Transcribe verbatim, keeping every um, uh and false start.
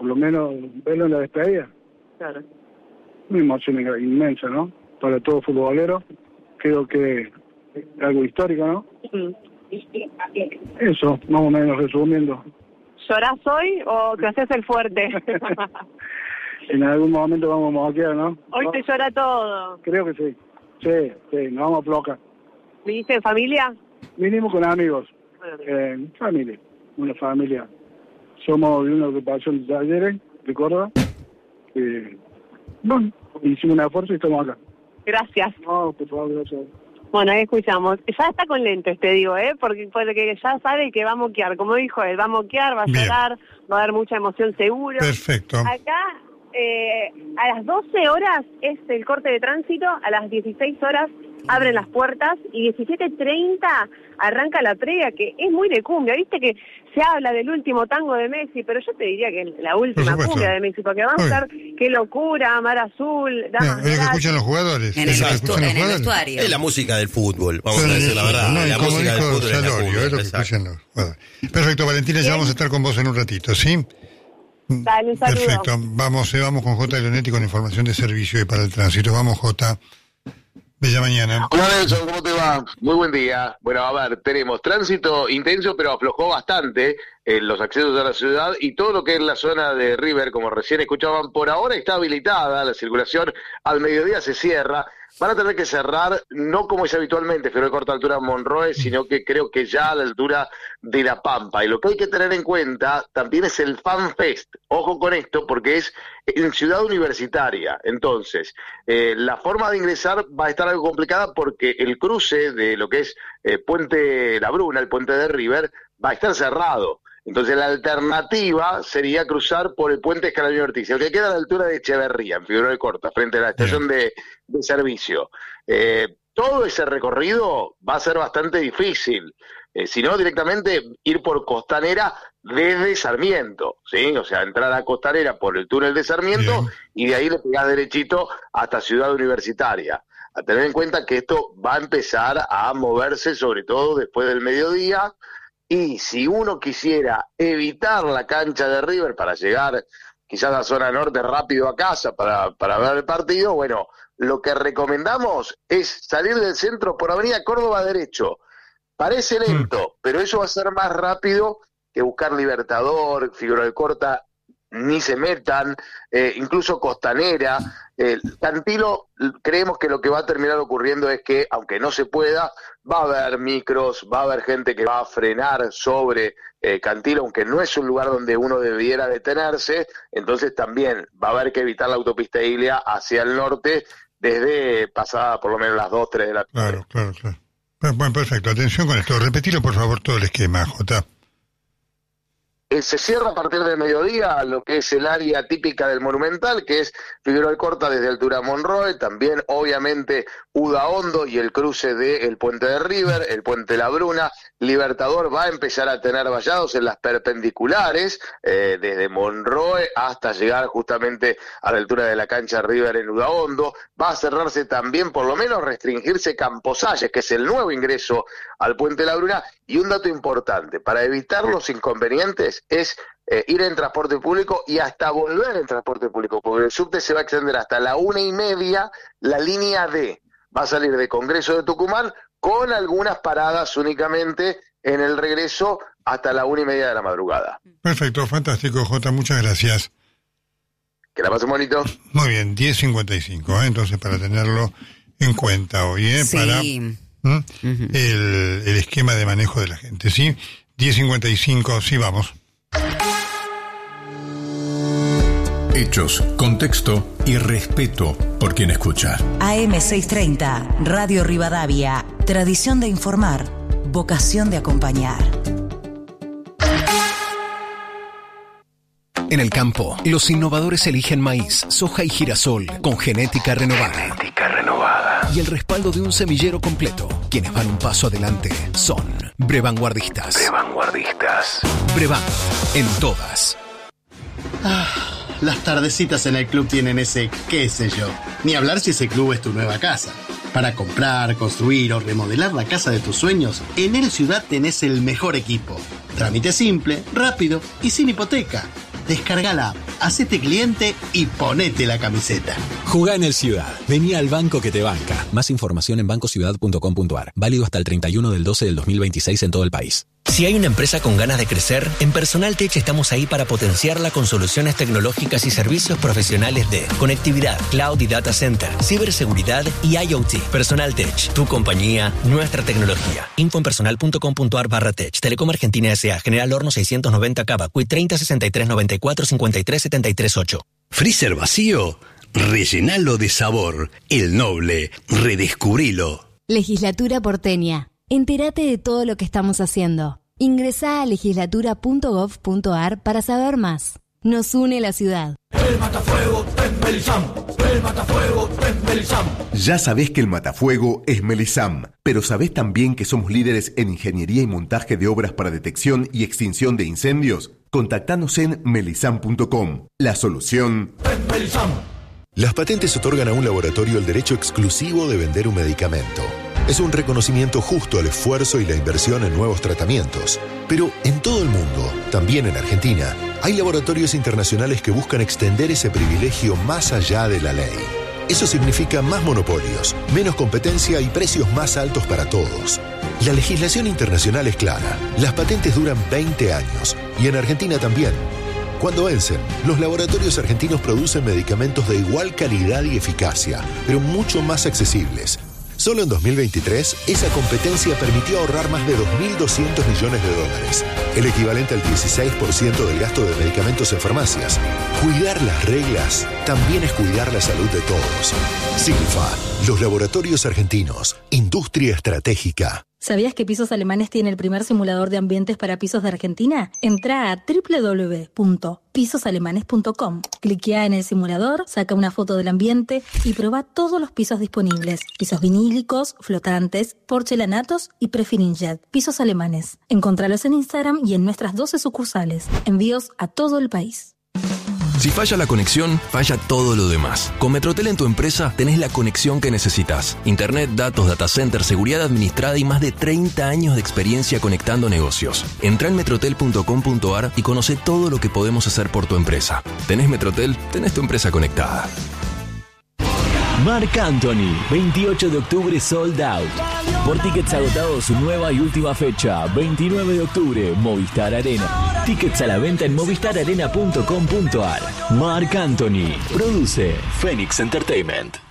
lo menos verlo en la despedida. Claro. Una emoción inmensa, ¿no? Para todo futbolero. Creo que es algo histórico, ¿no? Mm. Eso, más o menos resumiendo. ¿Llorás hoy o te haces el fuerte? En algún momento vamos a moquear, ¿no? Hoy te llora todo. Creo que sí. Sí, sí, nos vamos a flocar. ¿Viniste en familia? Vinimos con amigos. Bueno, Eh, familia, una familia. Somos de una agrupación de talleres de Córdoba. Eh, bueno, hicimos un esfuerzo y estamos acá. gracias. No, por favor, gracias. Bueno, ahí escuchamos. Ya está con lentes, te digo, ¿eh? Porque, porque ya sabe que va a moquear. Como dijo él, va a moquear, va a Bien. llorar, va a haber mucha emoción seguro. Perfecto. Acá, eh, a las doce horas es el corte de tránsito, a las dieciséis horas abren las puertas y diecisiete treinta arranca la previa, que es muy de cumbia. Viste que se habla del último tango de Messi, pero yo te diría que la última supuesto. cumbia de Messi, porque van a estar Qué Locura, Mar Azul, No, Damas es lo que Gratis. escuchan los jugadores. En Es el, lo que vestu- escuchan los en el jugadores. vestuario. Es la música del fútbol, vamos Son a decir la eso, verdad. ¿no? Y La como música del dijo fútbol es la Salorio, cumbia, es lo que exacto. escuchan los jugadores. Perfecto, Valentina, ya Bien. vamos a estar con vos en un ratito, ¿sí? Dale, un saludo. Perfecto, vamos, eh, vamos con J. Leonetti con información de servicio y para el tránsito. Vamos, J. Bella mañana. Hola Nelson, ¿cómo te va? Muy buen día. Bueno, a ver, tenemos tránsito intenso, pero aflojó bastante en los accesos a la ciudad y todo lo que es la zona de River, como recién escuchaban, por ahora está habilitada, la circulación al mediodía se cierra. Van a tener que cerrar, no como es habitualmente, Figueroa Corta altura Monroe, sino que creo que ya a la altura de La Pampa. Y lo que hay que tener en cuenta también es el Fan Fest. Ojo con esto, porque es en Ciudad Universitaria. Entonces, eh, la forma de ingresar va a estar algo complicada porque el cruce de lo que es eh, Puente La Bruna, el puente de River, va a estar cerrado. Entonces la alternativa sería cruzar por el puente Escalabrino Ortiz, el que queda a la altura de Echeverría, en Figueroa Corta, frente a la estación de, de servicio. Eh, todo ese recorrido va a ser bastante difícil, eh, si no directamente ir por Costanera desde Sarmiento, ¿sí? O sea, entrar a Costanera por el túnel de Sarmiento Bien. y de ahí le pegás derechito hasta Ciudad Universitaria. A tener en cuenta que esto va a empezar a moverse sobre todo después del mediodía. Y si uno quisiera evitar la cancha de River para llegar quizás a la zona norte rápido a casa para, para ver el partido, bueno, lo que recomendamos es salir del centro por Avenida Córdoba derecho. Parece lento, mm. pero eso va a ser más rápido que buscar Libertador, Figueroa Corta, ni se metan, eh, incluso Costanera. Eh, Cantilo, creemos que lo que va a terminar ocurriendo es que, aunque no se pueda, va a haber micros, va a haber gente que va a frenar sobre eh, Cantilo, aunque no es un lugar donde uno debiera detenerse, entonces también va a haber que evitar la autopista Ilia hacia el norte desde pasada por lo menos las dos, tres de la tarde. Claro, claro, claro. Bueno, perfecto. Atención con esto. Repetilo, por favor, todo el esquema, J. Eh, se cierra a partir del mediodía lo que es el área típica del Monumental, que es Figueroa Corta desde altura Monroe, también obviamente Udaondo y el cruce del puente de River, el puente La Bruna. Libertador va a empezar a tener vallados en las perpendiculares, eh, desde Monroe hasta llegar justamente a la altura de la cancha River en Udaondo. Va a cerrarse también, por lo menos restringirse Camposalles, que es el nuevo ingreso al puente La Bruna. Y un dato importante, para evitar los inconvenientes, es eh, ir en transporte público y hasta volver en transporte público, porque el subte se va a extender hasta la una y media, la línea D va a salir de Congreso de Tucumán con algunas paradas únicamente en el regreso hasta la una y media de la madrugada. Perfecto, fantástico, J, muchas gracias. Que la pasen bonito. Muy bien, diez cincuenta y cinco, ¿eh? Entonces para tenerlo en cuenta hoy, ¿eh? Sí. Para ¿Mm? uh-huh. el, el esquema de manejo de la gente, ¿sí? diez cincuenta y cinco, sí, vamos. Hechos, contexto y respeto por quien escucha. A M seiscientos treinta, Radio Rivadavia. Tradición de informar, vocación de acompañar. En el campo, los innovadores eligen maíz, soja y girasol con genética renovada. Genética renovada. Y el respaldo de un semillero completo. Quienes van un paso adelante son Brevanguardistas. Brevanguardistas. Brevan, en todas. Ah, las tardecitas en el club tienen ese qué sé yo. Ni hablar si ese club es tu nueva casa. Para comprar, construir o remodelar la casa de tus sueños, en El Ciudad tenés el mejor equipo. Trámite simple, rápido y sin hipoteca. Descarga la app, hacete cliente y ponete la camiseta. Jugá en el Ciudad. Vení al banco que te banca. Más información en banco ciudad punto com punto a r. Válido hasta el treinta y uno del doce del dos mil veintiséis en todo el país. Si hay una empresa con ganas de crecer, en Personal Tech estamos ahí para potenciarla con soluciones tecnológicas y servicios profesionales de conectividad, cloud y data center, ciberseguridad y IoT. Personal Tech, tu compañía, nuestra tecnología. Info en personal punto com punto a r barra tech. Telecom Argentina S A. General Horno seiscientos noventa Cava. Q I treinta sesenta y tres noventa y cuatro cincuenta y tres setenta y tres ocho. ¿Freezer vacío? Rellenalo de sabor. El Noble. Redescubrilo. Legislatura porteña. Entérate de todo lo que estamos haciendo. Ingresá a legislatura punto gov punto a r para saber más. Nos une la ciudad. El matafuego es Melisam. El matafuego es Melisam. Ya sabés que el matafuego es Melisam, pero ¿sabés también que somos líderes en ingeniería y montaje de obras para detección y extinción de incendios? Contactanos en melisam punto com. La solución es Melisam. Las patentes otorgan a un laboratorio el derecho exclusivo de vender un medicamento. Es un reconocimiento justo al esfuerzo y la inversión en nuevos tratamientos. Pero en todo el mundo, también en Argentina, hay laboratorios internacionales que buscan extender ese privilegio más allá de la ley. Eso significa más monopolios, menos competencia y precios más altos para todos. La legislación internacional es clara. Las patentes duran veinte años y en Argentina también. Cuando vencen, los laboratorios argentinos producen medicamentos de igual calidad y eficacia, pero mucho más accesibles. Solo en dos mil veintitrés, esa competencia permitió ahorrar más de dos mil doscientos millones de dólares, el equivalente al dieciséis por ciento del gasto de medicamentos en farmacias. Cuidar las reglas también es cuidar la salud de todos. Silfa, los laboratorios argentinos, industria estratégica. ¿Sabías que Pisos Alemanes tiene el primer simulador de ambientes para pisos de Argentina? Entrá a doble u doble u doble u punto pisos alemanes punto com. Cliquea en el simulador, saca una foto del ambiente y probá todos los pisos disponibles. Pisos vinílicos, flotantes, porcelanatos y Prefirinjet. Pisos Alemanes. Encontralos en Instagram y en nuestras doce sucursales. Envíos a todo el país. Si falla la conexión, falla todo lo demás. Con Metrotel en tu empresa tenés la conexión que necesitas. Internet, datos, data center, seguridad administrada y más de treinta años de experiencia conectando negocios. Entrá en metrotel punto com punto a r y conoce todo lo que podemos hacer por tu empresa. ¿Tenés Metrotel? Tenés tu empresa conectada. Marc Anthony, veintiocho de octubre sold out. Por tickets agotados, su nueva y última fecha, veintinueve de octubre, Movistar Arena. Tickets a la venta en movistar arena punto com punto a r. Marc Anthony, produce Phoenix Entertainment.